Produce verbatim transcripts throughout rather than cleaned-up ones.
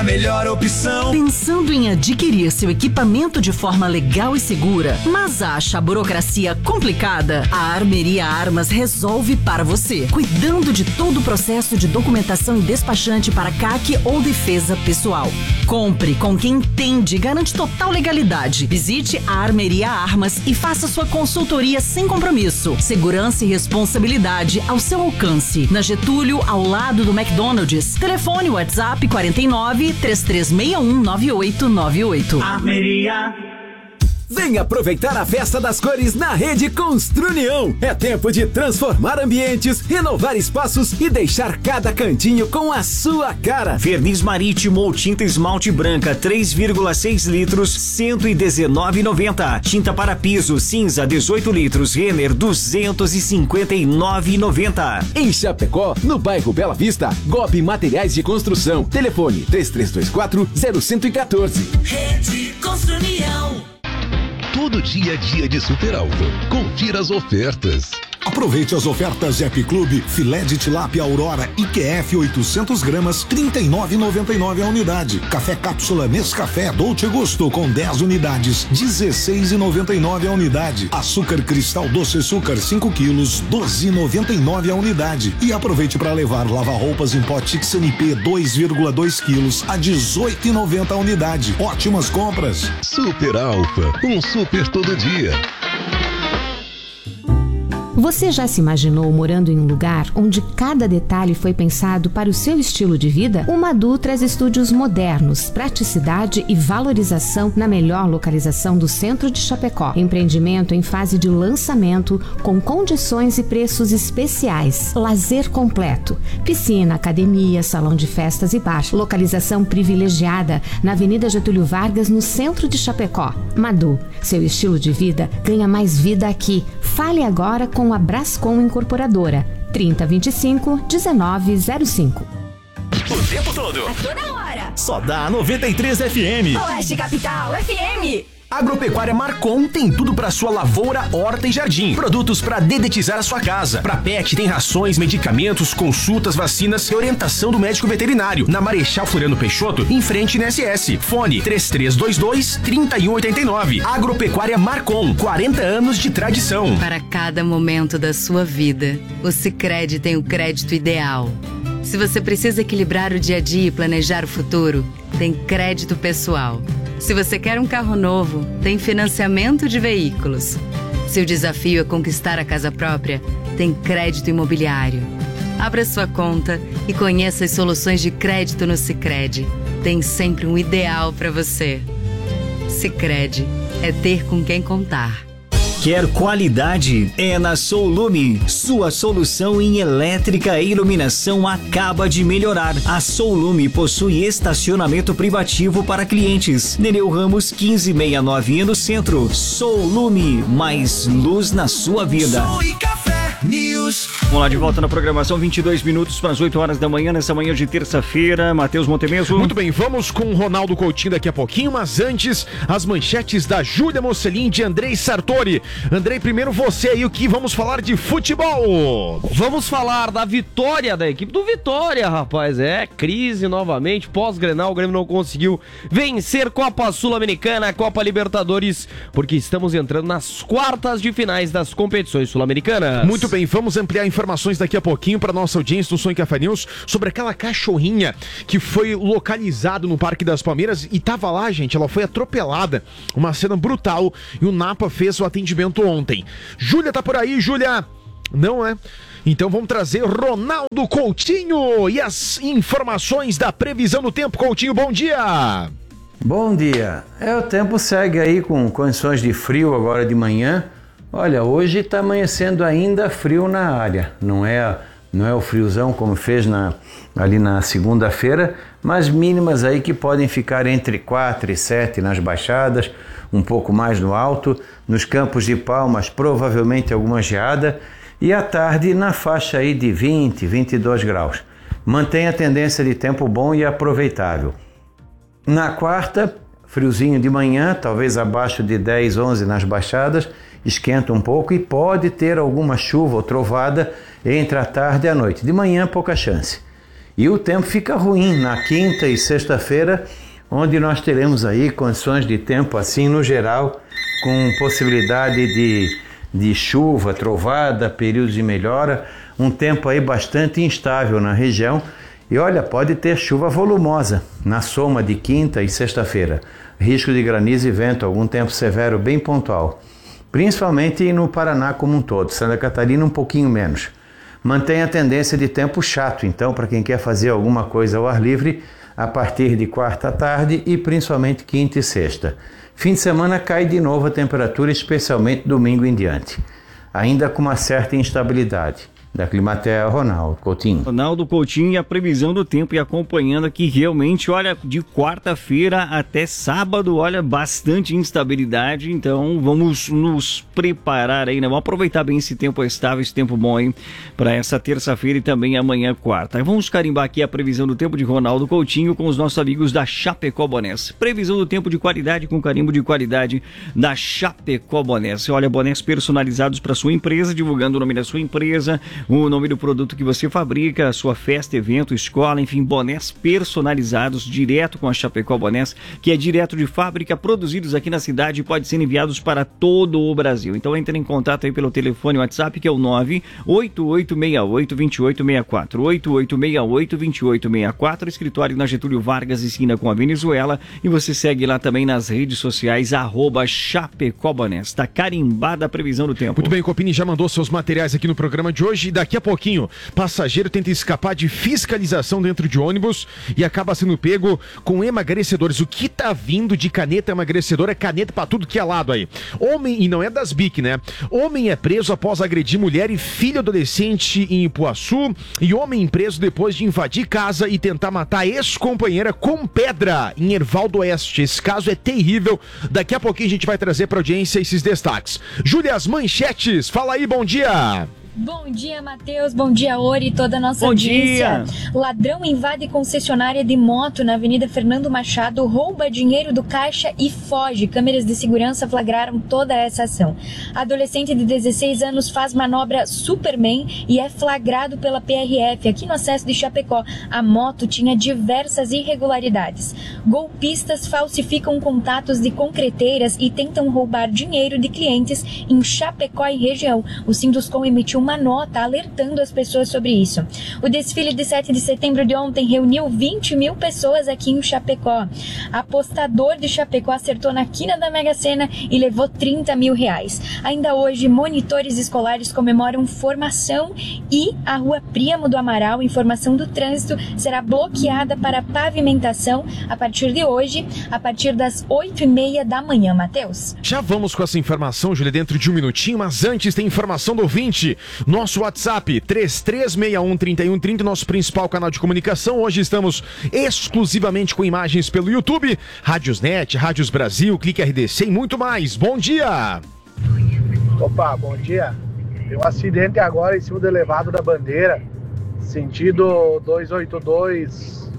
a melhor opção. Pensando em adquirir seu equipamento de forma legal e segura, mas acha a burocracia complicada? A Armeria Armas resolve para você, cuidando de todo o processo de documentação e despachante para C A C ou defesa pessoal. Compre com quem entende e garante total legalidade. Visite a Armeria Armas e faça sua consultoria sem compromisso. Segurança e responsabilidade ao seu alcance. Na Getúlio, ao lado do McDonald's. Telefone WhatsApp quarenta e nove, três três seis um, nove oito nove oito. Armeria. Vem aproveitar a festa das cores na Rede Construnião. É tempo de transformar ambientes, renovar espaços e deixar cada cantinho com a sua cara. Verniz marítimo ou tinta esmalte branca três vírgula seis litros, cento e dezenove reais e noventa centavos. Tinta para piso cinza dezoito litros, Renner duzentos e cinquenta e nove reais e noventa centavos. Em Chapecó, no bairro Bela Vista, Gobi Materiais de Construção. Telefone três três dois quatro, zero um quatro. Rede Construnião. Todo dia a dia de Super Alto. Confira as ofertas. Aproveite as ofertas Zep Clube, filé de tilápia Aurora I Q F oitocentos gramas, trinta e nove reais e noventa e nove centavos a unidade. Café cápsula Nescafé Dolce Gusto com dez unidades, dezesseis reais e noventa e nove centavos a unidade. Açúcar Cristal Doce Açúcar cinco quilos, doze reais e noventa e nove centavos a unidade. E aproveite para levar lava-roupas em pote X N P dois vírgula dois quilos a dezoito reais e noventa centavos a unidade. Ótimas compras. Super Alfa, um super todo dia. Você já se imaginou morando em um lugar onde cada detalhe foi pensado para o seu estilo de vida? O Madu traz estúdios modernos, praticidade e valorização na melhor localização do centro de Chapecó. Empreendimento em fase de lançamento com condições e preços especiais. Lazer completo. Piscina, academia, salão de festas e bar. Localização privilegiada na Avenida Getúlio Vargas, no centro de Chapecó. Madu, seu estilo de vida ganha mais vida aqui. Fale agora com a Brascom Incorporadora. trinta, vinte e cinco, dezenove zero cinco. O tempo todo. A toda hora. Só dá noventa e três F M. Oeste Capital F M. Agropecuária Marcon tem tudo para sua lavoura, horta e jardim. Produtos para dedetizar a sua casa. Para pet tem rações, medicamentos, consultas, vacinas e orientação do médico veterinário. Na Marechal Floriano Peixoto, em frente na S S. Fone três três dois dois, três um oito nove. Agropecuária Marcon, quarenta anos de tradição. Para cada momento da sua vida, o Sicredi tem o crédito ideal. Se você precisa equilibrar o dia a dia e planejar o futuro, tem crédito pessoal. Se você quer um carro novo, tem financiamento de veículos. Se o desafio é conquistar a casa própria, tem crédito imobiliário. Abra sua conta e conheça as soluções de crédito no Sicredi. Tem sempre um ideal para você. Sicredi é ter com quem contar. Quer qualidade? É na Soulume. Sua solução em elétrica e iluminação acaba de melhorar. A Soulume possui estacionamento privativo para clientes. Nereu Ramos quinze sessenta e nove no centro. Soulume, mais luz na sua vida. News. Vamos lá, de volta na programação, vinte e dois minutos para as oito horas da manhã, nessa manhã de terça-feira. Matheus Montemeso. Muito bem, vamos com o Ronaldo Coutinho daqui a pouquinho, mas antes, as manchetes da Júlia Mocelin de Andrei Sartori. Andrei, primeiro você aí, o que vamos falar de futebol? Vamos falar da vitória da equipe do Vitória, rapaz. É, crise novamente, pós-Grenal, o Grêmio não conseguiu vencer Copa Sul-Americana, Copa Libertadores, porque estamos entrando nas quartas de finais das competições sul-americanas. Muito bem, vamos ampliar informações daqui a pouquinho para nossa audiência do Sonho Café News sobre aquela cachorrinha que foi localizada no Parque das Palmeiras e tava lá, gente, ela foi atropelada. Uma cena brutal e o Napa fez o atendimento ontem. Júlia tá por aí, Júlia? Não é? Então vamos trazer Ronaldo Coutinho e as informações da previsão do tempo. Coutinho, bom dia! Bom dia. É, o tempo segue aí com condições de frio agora de manhã. Olha, hoje está amanhecendo ainda frio na área, não é, não é o friozão como fez na, ali na segunda-feira, mas mínimas aí que podem ficar entre quatro e sete nas baixadas, um pouco mais no alto, nos Campos de Palmas provavelmente alguma geada e à tarde na faixa aí de vinte, vinte e dois graus. Mantém a tendência de tempo bom e aproveitável. Na quarta, friozinho de manhã, talvez abaixo de dez, onze nas baixadas, esquenta um pouco e pode ter alguma chuva ou trovada entre a tarde e a noite. De manhã, pouca chance. E o tempo fica ruim na quinta e sexta-feira, onde nós teremos aí condições de tempo assim no geral, com possibilidade de, de chuva, trovada, períodos de melhora, um tempo aí bastante instável na região. E olha, pode ter chuva volumosa na soma de quinta e sexta-feira. Risco de granizo e vento, algum tempo severo bem pontual. Principalmente no Paraná como um todo, Santa Catarina um pouquinho menos. Mantém a tendência de tempo chato, então, para quem quer fazer alguma coisa ao ar livre, a partir de quarta à tarde e principalmente quinta e sexta. Fim de semana cai de novo a temperatura, especialmente domingo em diante. Ainda com uma certa instabilidade. Da Climatea, Ronaldo Coutinho. Ronaldo Coutinho e a previsão do tempo e acompanhando aqui realmente, olha, de quarta-feira até sábado, olha, bastante instabilidade, então vamos nos preparar aí, né? Vamos aproveitar bem esse tempo estável, esse tempo bom aí para essa terça-feira e também amanhã, quarta. Vamos carimbar aqui a previsão do tempo de Ronaldo Coutinho com os nossos amigos da Chapecó Bonés. Previsão do tempo de qualidade com carimbo de qualidade da Chapecó Bonés. Olha, bonés personalizados para sua empresa, divulgando o nome da sua empresa, o nome do produto que você fabrica, a sua festa, evento, escola, enfim, bonés personalizados direto com a Chapecó Bonés, que é direto de fábrica, produzidos aqui na cidade e pode ser enviados para todo o Brasil. Então entre em contato aí pelo telefone WhatsApp, que é o nove oito oito seis oito, dois oito seis quatro, oito oito seis oito, dois oito seis quatro, escritório na Getúlio Vargas, esquina com a Venezuela, e você segue lá também nas redes sociais, arroba Chapecó Bonés. Tá carimbada a previsão do tempo. Muito bem, Copini já mandou seus materiais aqui no programa de hoje. Daqui a pouquinho, passageiro tenta escapar de fiscalização dentro de ônibus e acaba sendo pego com emagrecedores. O que tá vindo de caneta emagrecedora é caneta pra tudo que é lado aí. Homem, e não é das B I C, né? Homem é preso após agredir mulher e filho adolescente em Ipuaçu, e homem preso depois de invadir casa e tentar matar a ex-companheira com pedra em Erval do Oeste. Esse caso é terrível. Daqui a pouquinho a gente vai trazer pra audiência esses destaques. Júlia, as manchetes. Fala aí, bom dia! Bom dia, Matheus. Bom dia, Ori e toda a nossa Bom audiência. dia. Ladrão invade concessionária de moto na Avenida Fernando Machado, rouba dinheiro do caixa e foge. Câmeras de segurança flagraram toda essa ação. Adolescente de dezesseis anos faz manobra Superman e é flagrado pela P R F aqui no acesso de Chapecó. A moto tinha diversas irregularidades. Golpistas falsificam contatos de concreteiras e tentam roubar dinheiro de clientes em Chapecó e região. O Sinduscom emitiu uma nota alertando as pessoas sobre isso. O desfile de sete de setembro de ontem reuniu vinte mil pessoas aqui em Chapecó. Apostador de Chapecó acertou na quina da Mega Sena e levou trinta mil reais. Ainda hoje, monitores escolares comemoram formação e a Rua Príamo do Amaral, informação do trânsito, será bloqueada para pavimentação a partir de hoje, a partir das oito e meia da manhã, Matheus. Já vamos com essa informação, Júlia, dentro de um minutinho, mas antes tem informação do ouvinte. Nosso WhatsApp, três três seis um, três um três zero, nosso principal canal de comunicação. Hoje estamos exclusivamente com imagens pelo YouTube, Rádiosnet, Rádios Brasil, Clique R D C e muito mais. Bom dia! Opa, bom dia. Tem um acidente agora em cima do elevado da Bandeira, sentido duzentos e oitenta e dois,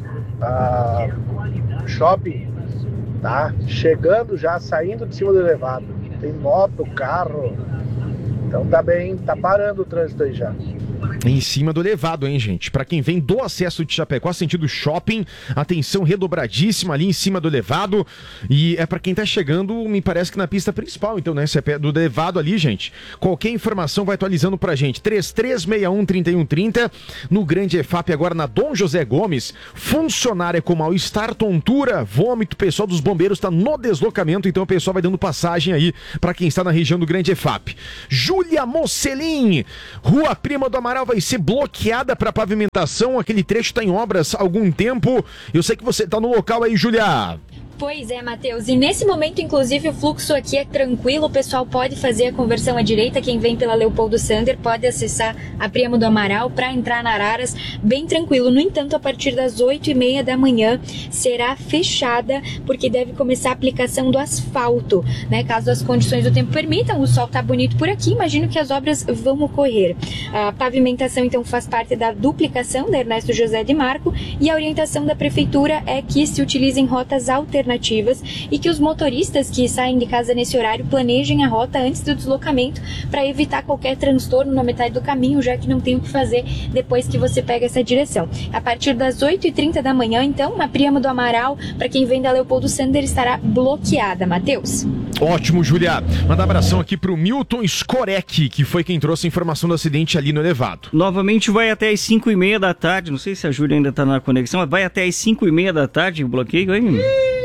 uh, shopping, tá? Chegando já, saindo de cima do elevado. Tem moto, carro... Então tá bem, tá parando o trânsito aí já. Em cima do elevado, hein, gente? Pra quem vem do acesso de Chapecó, sentido shopping, atenção redobradíssima ali em cima do elevado. E é pra quem tá chegando, me parece que na pista principal, então, né? Se é do elevado ali, gente, qualquer informação vai atualizando pra gente. três três seis um, três um três zero. No Grande E F A P, agora na Dom José Gomes, funcionária com mal-estar, tontura, vômito, o pessoal dos bombeiros tá no deslocamento, então o pessoal vai dando passagem aí pra quem está na região do Grande E F A P. Júlia Mocelin, Rua Príamo do Amaral vai ser bloqueada para pavimentação. Aquele trecho está em obras há algum tempo. Eu sei que você está no local aí, Júlia. Pois é, Matheus, e nesse momento, inclusive, o fluxo aqui é tranquilo, o pessoal pode fazer a conversão à direita, quem vem pela Leopoldo Sander pode acessar a Príamo do Amaral para entrar na Araras, bem tranquilo. No entanto, a partir das oito e meia da manhã será fechada, porque deve começar a aplicação do asfalto, né? Caso as condições do tempo permitam, o sol tá bonito por aqui, imagino que as obras vão ocorrer. A pavimentação, então, faz parte da duplicação da Ernesto José de Marco, e a orientação da Prefeitura é que se utilizem rotas alternativas alternativas e que os motoristas que saem de casa nesse horário planejem a rota antes do deslocamento para evitar qualquer transtorno na metade do caminho, já que não tem o que fazer depois que você pega essa direção. A partir das oito e trinta da manhã, então, na Priamo do Amaral, para quem vem da Leopoldo Sander, estará bloqueada. Matheus. Ótimo, Júlia. Manda abração aqui pro Milton Skorek, que foi quem trouxe a informação do acidente ali no elevado. Novamente vai até as cinco e meia da tarde, não sei se a Júlia ainda tá na conexão, mas vai até as cinco e meia da tarde o bloqueio, hein?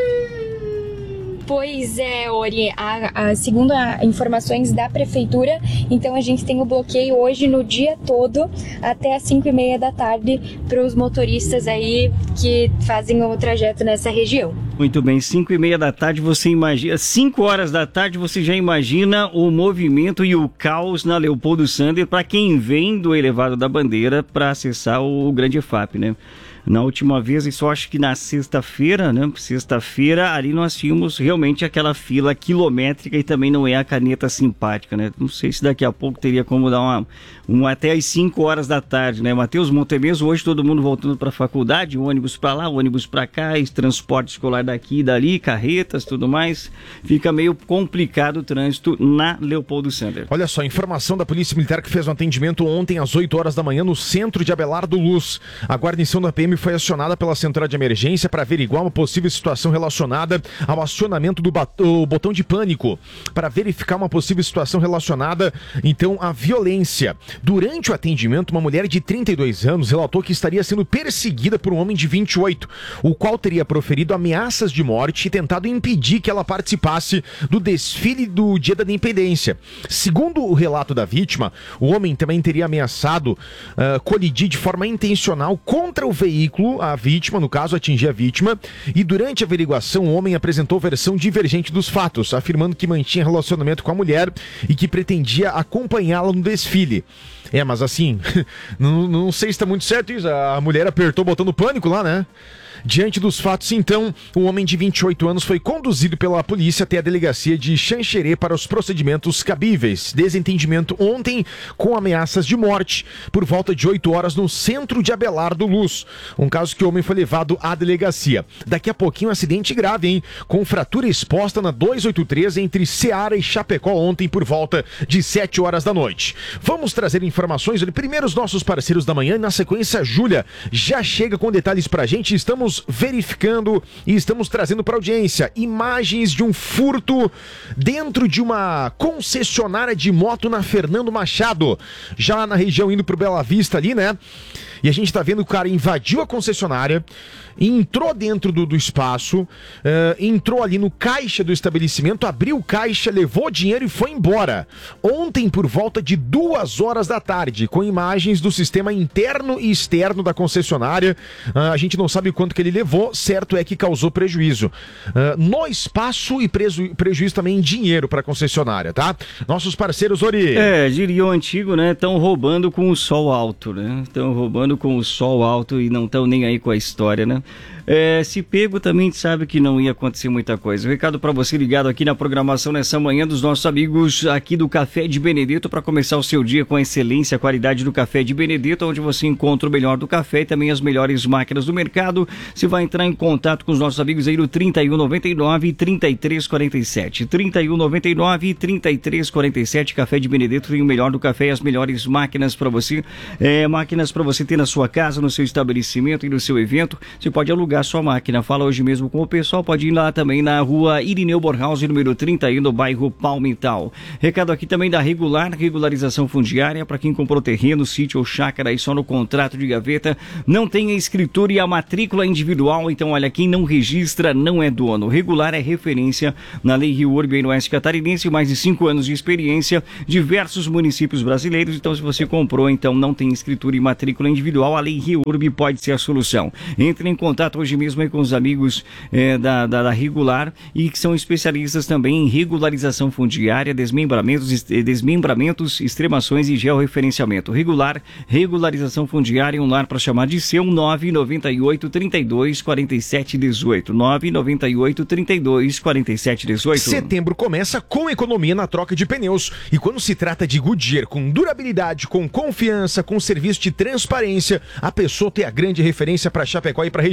Pois é, Ori, a, a, segundo a, informações da Prefeitura, então a gente tem o bloqueio hoje no dia todo, até as cinco e meia da tarde, para os motoristas aí que fazem o trajeto nessa região. Muito bem, cinco e meia da tarde você imagina, cinco horas da tarde você já imagina o movimento e o caos na Leopoldo Sander para quem vem do elevado da Bandeira para acessar o Grande F A P, né? Na última vez, isso eu acho que na sexta-feira, né? Sexta-feira, ali nós tínhamos realmente aquela fila quilométrica e também não é a caneta simpática, né? Não sei se daqui a pouco teria como dar uma, uma até às cinco horas da tarde, né? Matheus, Montemeso, hoje todo mundo voltando para a faculdade, ônibus para lá, ônibus para cá, esse transporte escolar daqui e dali, carretas, tudo mais. Fica meio complicado o trânsito na Leopoldo Sander. Olha só, informação da Polícia Militar que fez um atendimento ontem às oito horas da manhã no centro de Abelardo Luz. A guarnição da P M foi acionada pela central de emergência para averiguar uma possível situação relacionada ao acionamento do botão de pânico, para verificar uma possível situação relacionada, então, à violência. Durante o atendimento, uma mulher de trinta e dois anos relatou que estaria sendo perseguida por um homem de vinte e oito, o qual teria proferido ameaças de morte e tentado impedir que ela participasse do desfile do Dia da Independência. Segundo o relato da vítima, o homem também teria ameaçado uh, colidir de forma intencional contra o veículo, a vítima, no caso, atingir a vítima, e durante a averiguação o homem apresentou versão divergente dos fatos, afirmando que mantinha relacionamento com a mulher e que pretendia acompanhá-la no desfile. É, mas assim, não, não sei se está muito certo isso, a mulher apertou o botão do pânico lá, né? Diante dos fatos, então, o homem de vinte e oito anos foi conduzido pela polícia até a delegacia de Xanxerê para os procedimentos cabíveis. Desentendimento ontem com ameaças de morte por volta de oito horas no centro de Abelardo Luz. Um caso que o homem foi levado à delegacia. Daqui a pouquinho, um acidente grave, hein? Com fratura exposta na duzentos e oitenta e três entre Ceará e Chapecó ontem por volta de sete horas da noite. Vamos trazer informações. Primeiro os nossos parceiros da manhã e na sequência a Júlia já chega com detalhes pra gente. Estamos verificando e estamos trazendo para a audiência imagens de um furto dentro de uma concessionária de moto na Fernando Machado, já na região indo para o Bela Vista ali, né? E a gente tá vendo que o cara invadiu a concessionária, entrou dentro do, do espaço, uh, entrou ali no caixa do estabelecimento, abriu o caixa, levou o dinheiro e foi embora. Ontem, por volta de duas horas da tarde, com imagens do sistema interno e externo da concessionária. Uh, a gente não sabe quanto que ele levou, certo é que causou prejuízo. Uh, no espaço e preju- prejuízo também em dinheiro para a concessionária, tá? Nossos parceiros, Ori. É, diria o antigo, né? Estão roubando com o sol alto, né? Estão roubando com o sol alto e não estão nem aí com a história, né? É, se pego também a gente sabe que não ia acontecer muita coisa. Um recado para você ligado aqui na programação nessa manhã dos nossos amigos aqui do Café de Benedetto para começar o seu dia com a excelência, a qualidade do Café de Benedetto, onde você encontra o melhor do café e também as melhores máquinas do mercado. Você vai entrar em contato com os nossos amigos aí no trinta e um, noventa e nove, trinta e três, quarenta e sete. trinta e um, noventa e nove, trinta e três, quarenta e sete. Café de Benedetto tem o melhor do café e as melhores máquinas para você. É, máquinas para você ter na sua casa, no seu estabelecimento e no seu evento. Você pode alugar sua máquina. Fala hoje mesmo com o pessoal. Pode ir lá também na rua Irineu Borhaus, número trinta e um, no bairro Palmital. Recado aqui também da Regular, regularização fundiária para quem comprou terreno, sítio ou chácara e só no contrato de gaveta. Não tem a escritura e a matrícula individual. Então, olha, quem não registra não é dono. Regular é referência na Lei Rio Urbe no Oeste Catarinense, mais de cinco anos de experiência, diversos municípios brasileiros. Então, se você comprou, então não tem escritura e matrícula individual, a Lei Rio Urbe pode ser a solução. Entre em contato hoje mesmo aí com os amigos é, da, da, da Regular e que são especialistas também em regularização fundiária, desmembramentos, desmembramentos, extremações e georreferenciamento. Regular, regularização fundiária, um lar para chamar de seu. Nove nove oito, trinta e dois, quarenta e sete, dezoito. nove nove oito, trinta e dois, quarenta e sete, dezoito. Setembro começa com economia na troca de pneus. E quando se trata de Goodyear, com durabilidade, com confiança, com serviço de transparência, a Pessoa tem a grande referência para Chapecó e para a região.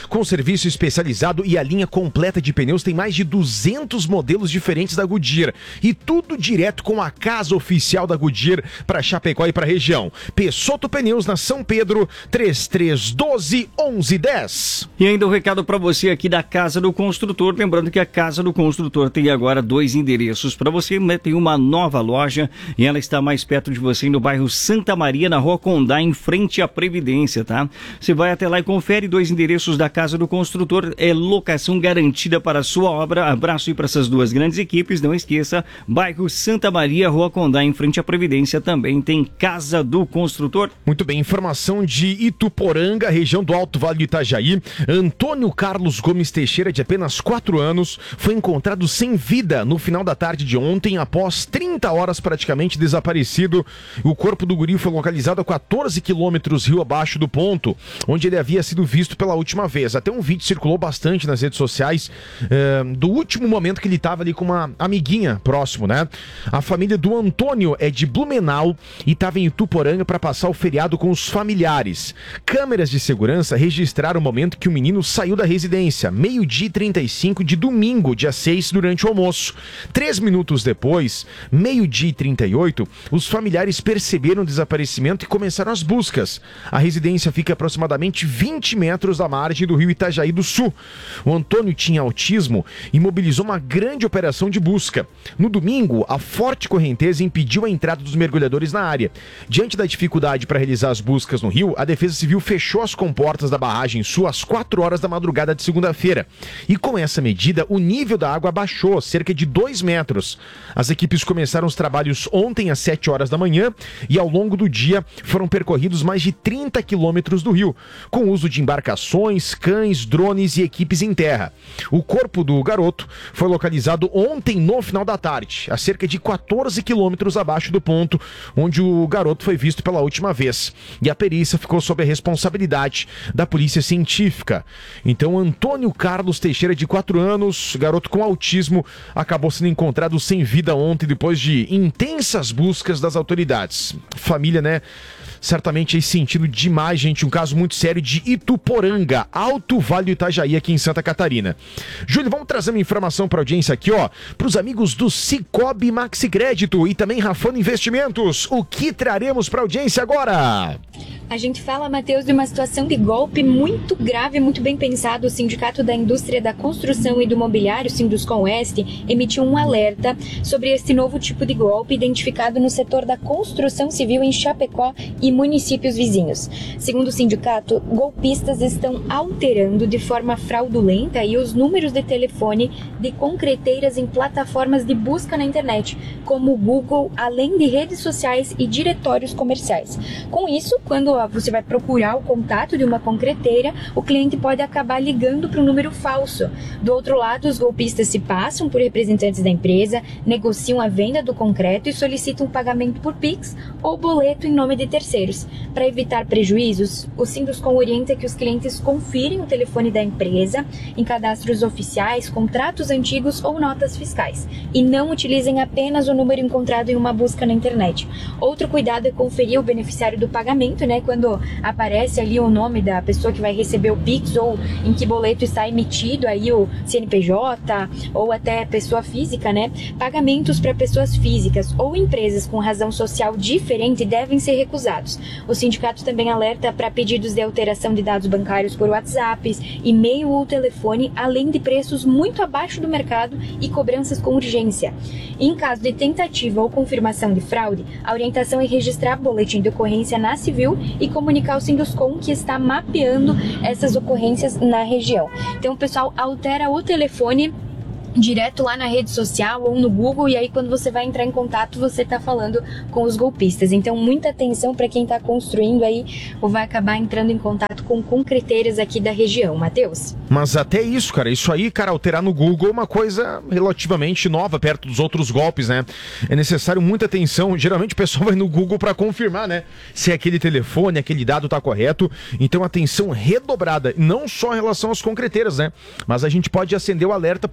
Com serviço especializado e a linha completa de pneus, tem mais de duzentos modelos diferentes da Goodyear. E tudo direto com a casa oficial da Goodyear para Chapecó e para a região. Peixoto Pneus na São Pedro, três três um dois, onze dez. E ainda um recado para você aqui da Casa do Construtor. Lembrando que a Casa do Construtor tem agora dois endereços para você. Tem uma nova loja e ela está mais perto de você no bairro Santa Maria, na Rua Condá, em frente à Previdência, tá? Você vai até lá e confere dois endereços da Casa do Construtor. É locação garantida para a sua obra. Abraço aí para essas duas grandes equipes. Não esqueça, bairro Santa Maria, Rua Condá, em frente à Previdência, também tem Casa do Construtor. Muito bem, informação de Ituporanga, região do Alto Vale do Itajaí. Antônio Carlos Gomes Teixeira, de apenas quatro anos, foi encontrado sem vida no final da tarde de ontem, após trinta horas praticamente desaparecido. O corpo do guri foi localizado a quatorze quilômetros rio abaixo do ponto onde ele havia sido visto pela última vez. Até um vídeo circulou bastante nas redes sociais eh, do último momento que ele estava ali com uma amiguinha próximo, né? A família do Antônio é de Blumenau e estava em Ituporanga para passar o feriado com os familiares. Câmeras de segurança registraram o momento que o menino saiu da residência, meio-dia e trinta e cinco de domingo, dia seis, durante o almoço. Três minutos depois, meio-dia e trinta e oito, os familiares perceberam o desaparecimento e começaram as buscas. A residência fica aproximadamente vinte metros da margem do rio Itajaí do Sul. O Antônio tinha autismo e mobilizou uma grande operação de busca. No domingo, a forte correnteza impediu a entrada dos mergulhadores na área. Diante da dificuldade para realizar as buscas no rio, a Defesa Civil fechou as comportas da barragem sul às quatro horas da madrugada de segunda-feira. E com essa medida, o nível da água baixou cerca de dois metros. As equipes começaram os trabalhos ontem às sete horas da manhã e ao longo do dia foram percorridos mais de trinta quilômetros do rio, com uso de embarcações, cães, drones e equipes em terra. O corpo do garoto foi localizado ontem no final da tarde, a cerca de quatorze quilômetros abaixo do ponto onde o garoto foi visto pela última vez. E a perícia ficou sob a responsabilidade da Polícia Científica. Então, Antônio Carlos Teixeira, de quatro anos, garoto com autismo, acabou sendo encontrado sem vida ontem, depois de intensas buscas das autoridades. Família, né? Certamente aí sentindo demais, gente, um caso muito sério de Ituporanga, Alto Vale do Itajaí, aqui em Santa Catarina. Júlio, vamos trazer uma informação para a audiência aqui, ó, para os amigos do Cicobi Maxi Crédito e também Rafano Investimentos. O que traremos para a audiência agora? A gente fala, Matheus, de uma situação de golpe muito grave, muito bem pensado. O Sindicato da Indústria da Construção e do Mobiliário, Sinduscom-Oeste, emitiu um alerta sobre esse novo tipo de golpe identificado no setor da construção civil em Chapecó e municípios vizinhos. Segundo o sindicato, golpistas estão alterando de forma fraudulenta aí os números de telefone de concreteiras em plataformas de busca na internet, como o Google, além de redes sociais e diretórios comerciais. Com isso, quando você vai procurar o contato de uma concreteira, o cliente pode acabar ligando para um número falso. Do outro lado, os golpistas se passam por representantes da empresa, negociam a venda do concreto e solicitam pagamento por Pix ou boleto em nome de terceiros. Para evitar prejuízos, o Sinduscom orienta que os clientes confirem o telefone da empresa em cadastros oficiais, contratos antigos ou notas fiscais e não utilizem apenas o número encontrado em uma busca na internet. Outro cuidado é conferir o beneficiário do pagamento, né? Quando aparece ali o nome da pessoa que vai receber o Pix ou em que boleto está emitido aí o C N P J ou até pessoa física, né? Pagamentos para pessoas físicas ou empresas com razão social diferente devem ser recusados. O sindicato também alerta para pedidos de alteração de dados bancários por WhatsApp, e-mail ou telefone, além de preços muito abaixo do mercado e cobranças com urgência. Em caso de tentativa ou confirmação de fraude, a orientação é registrar boletim de ocorrência na Civil e comunicar ao Sinduscom que está mapeando essas ocorrências na região. Então, o pessoal altera o telefone direto lá na rede social ou no Google, e aí quando você vai entrar em contato você está falando com os golpistas. Então muita atenção para quem está construindo aí ou vai acabar entrando em contato com concreteiras aqui da região, Matheus. Mas até isso, cara, isso aí, cara, alterar no Google é uma coisa relativamente nova perto dos outros golpes, né? É necessário muita atenção. Geralmente o pessoal vai no Google para confirmar, né? Se aquele telefone, aquele dado tá correto. Então atenção redobrada, não só em relação às concreteiras, né? Mas a gente pode acender o alerta para os demais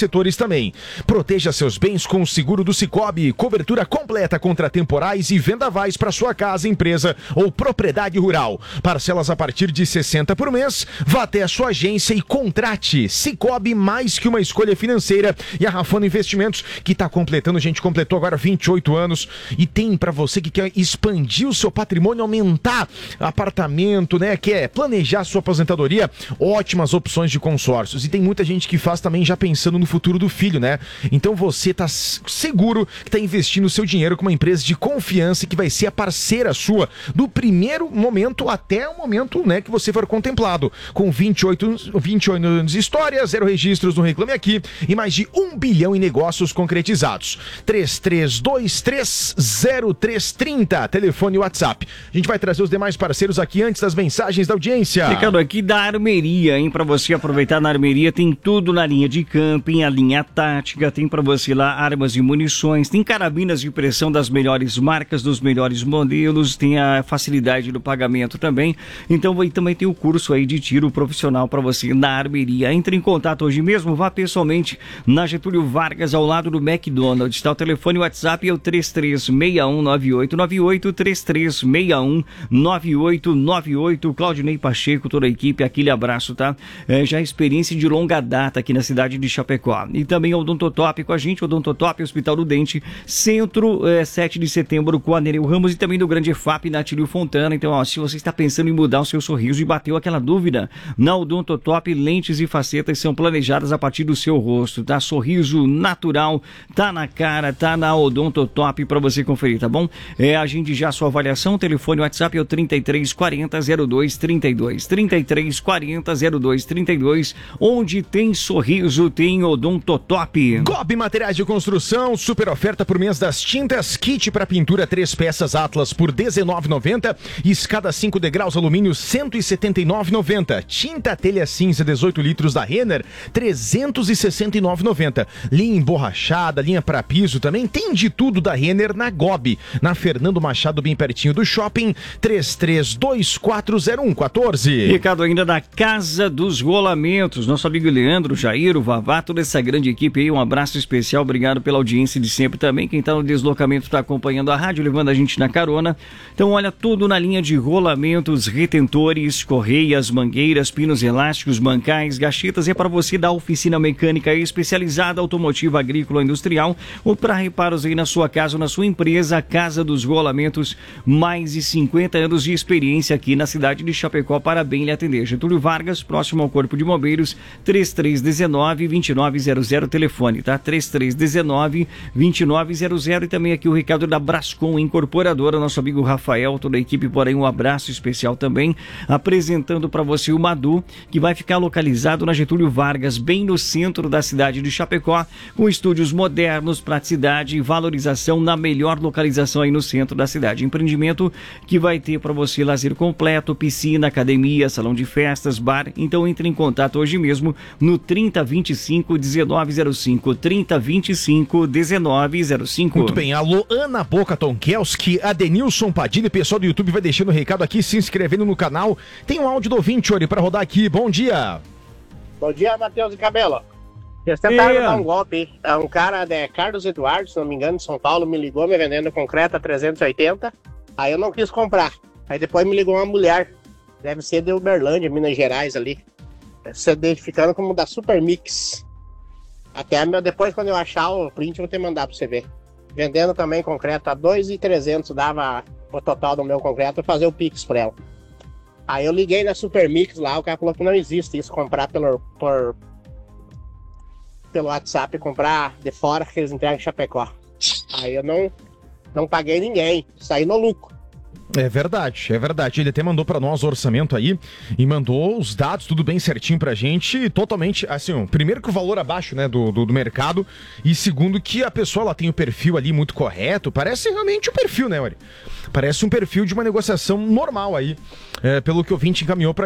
setores também. Proteja seus bens com o seguro do Cicobi, cobertura completa contra temporais e vendavais para sua casa, empresa ou propriedade rural. Parcelas a partir de sessenta por mês. Vá até a sua agência e contrate. Cicobi, mais que uma escolha financeira. E a Rafano Investimentos, que está completando, a gente completou agora vinte e oito anos e tem para você que quer expandir o seu patrimônio, aumentar apartamento, né, quer planejar sua aposentadoria, ótimas opções de consórcios. E tem muita gente que faz também já pensando no futuro do filho, né? Então você tá seguro que está investindo o seu dinheiro com uma empresa de confiança que vai ser a parceira sua do primeiro momento até o momento, né, que você for contemplado. Com vinte e oito, vinte e oito anos de história, zero registros no Reclame Aqui e mais de um bilhão em negócios concretizados. três três dois três zero três três zero, telefone e WhatsApp. A gente vai trazer os demais parceiros aqui antes das mensagens da audiência. Ricardo, aqui da Armeria, hein? Pra você aproveitar na Armeria, tem tudo na linha de camping, a linha tática, tem pra você lá armas e munições, tem carabinas de pressão das melhores marcas, dos melhores modelos, tem a facilidade do pagamento também. Então aí também tem o curso aí de tiro profissional pra você na Armeria. Entre em contato hoje mesmo, vá pessoalmente na Getúlio Vargas, ao lado do McDonald's. Está o telefone, o WhatsApp é o três três seis um nove oito nove oito, três três seis um nove oito nove oito. Claudinei Pacheco, toda a equipe, aquele abraço, tá? É, já experiência de longa data aqui na cidade de Chapecó. E também o Odontotop com a gente, o Odontotop, Hospital do Dente, Centro, é, sete de setembro, com a Nereu Ramos, e também do Grande F A P, na Tílio Fontana. Então, ó, se você está pensando em mudar o seu sorriso e bateu aquela dúvida, na Odontotop, lentes e facetas são planejadas a partir do seu rosto, tá? Sorriso natural, tá na cara, tá na Odontotop para você conferir, tá bom? É, agende já a sua avaliação, o telefone, o WhatsApp é o trinta e três quarenta, zero dois trinta e dois, trinta e três quarenta, zero dois trinta e dois, onde tem sorriso, tem Odontotop. Gobi Materiais de Construção, super oferta por mês das tintas, kit para pintura, três peças Atlas por dezenove reais e noventa centavos, escada cinco degraus alumínio cento e setenta e nove reais e noventa centavos, tinta telha cinza dezoito litros da Renner trezentos e sessenta e nove reais e noventa centavos, linha emborrachada, linha para piso também, tem de tudo da Renner na Gobi, na Fernando Machado, bem pertinho do shopping, três três dois quatro zero um um quatro. Recado ainda da Casa dos Rolamentos, nosso amigo Leandro, Jair, o Vavá, toda essa grande equipe aí, um abraço especial, obrigado pela audiência de sempre também, quem tá no deslocamento tá acompanhando a rádio, levando a gente na carona. Então olha, tudo na linha de rolamentos, retentores, correias, mangueiras, pinos elásticos, bancais, gachetas, é para você da oficina mecânica especializada, automotiva, agrícola, industrial, ou para reparos aí na sua casa ou na sua empresa. Casa dos Rolamentos, mais de cinquenta anos de experiência aqui na cidade de Chapecó, para bem lhe atender. Getúlio Vargas, próximo ao Corpo de Bombeiros, três três um nove, dois nove zero zero, telefone, tá? três três um nove, dois nove zero zero. E também aqui o recado da Brascom Incorporadora, nosso amigo Rafael, toda a equipe, porém um abraço especial também, apresentando para você o Madu, que vai ficar localizado na Getúlio Vargas, bem no centro da cidade de Chapecó, com estúdios modernos, praticidade e valorização na melhor localização aí no centro da cidade. Empreendimento que vai ter para você lazer completo, piscina, academia, salão de festas, bar. Então entre em contato hoje mesmo no trinta, vinte e cinco, dezenove zero cinco, trinta, vinte e cinco, dezenove zero cinco. Muito bem, alô Ana Boca Tonkelski, Adenilson Padilha, pessoal do YouTube vai deixando o recado aqui, se inscrevendo no canal. Tem um áudio do ouvinte, Ori, para rodar aqui. Bom dia. Bom dia, Matheus e Cabelo. Eles tentaram dar um golpe. Um cara, de Carlos Eduardo, se não me engano, de São Paulo, me ligou me vendendo concreto a trezentos e oitenta. Aí eu não quis comprar. Aí depois me ligou uma mulher. Deve ser de Uberlândia, Minas Gerais ali. Deve ser identificando como da Super Mix. Até meu, depois, quando eu achar o print, eu vou ter que mandar pra você ver. Vendendo também concreto a dois mil e trezentos, dava o total do meu concreto e fazer o Pix pra ela. Aí eu liguei na Super Mix lá, o cara falou que não existe isso, comprar pelo, por, pelo WhatsApp, comprar de fora que eles entregam em Chapecó. Aí eu não, não paguei ninguém, saí no lucro. É verdade, é verdade. Ele até mandou pra nós o orçamento aí e mandou os dados, tudo bem certinho pra gente, totalmente, assim, primeiro que o valor abaixo, né, do, do, do mercado, e segundo que a pessoa, ela tem o perfil ali muito correto, parece realmente um perfil, né, Ori? Parece um perfil de uma negociação normal aí, é, pelo que o ouvinte encaminhou pra